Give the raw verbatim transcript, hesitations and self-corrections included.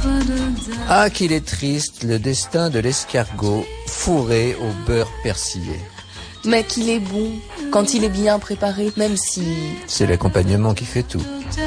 Ah, qu'il est triste, le destin de l'escargot fourré au beurre persillé. Mais qu'il est bon, quand il est bien préparé, même si... C'est l'accompagnement qui fait tout.